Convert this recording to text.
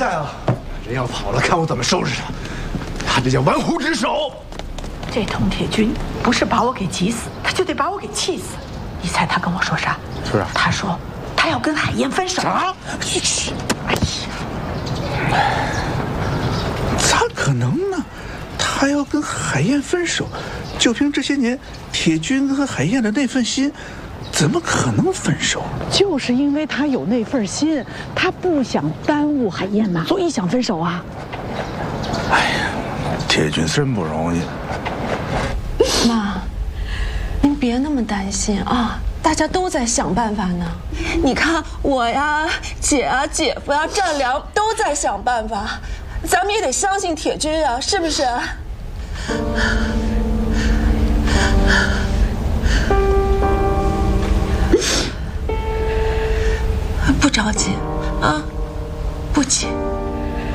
在啊！人要跑了，看我怎么收拾他！他这叫玩忽职守。 这佟铁军不是把我给急死，他就得把我给气死。你猜他跟我说啥？ 是啊， 他说他要跟海燕分手。 啥？ 嘘！哎呀， 咋可能呢？他要跟海燕分手，就凭这些年铁军和海燕的那份心，怎么可能分手？ 就是因为他有那份心，他不想耽误海燕嘛，所以想分手啊。 哎呀，铁军真不容易。 妈，您别那么担心啊，大家都在想办法呢。你看我呀、姐啊、姐夫呀、战良都在想办法，咱们也得相信铁军啊，是不是？不着急啊，不急。